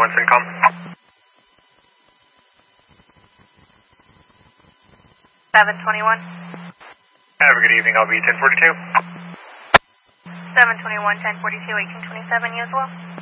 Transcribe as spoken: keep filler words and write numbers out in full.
twenty-one, Syncom. seven twenty-one. Have a good evening, I'll be ten forty-two. seven twenty-one, ten forty-two, eighteen twenty-seven, you as well.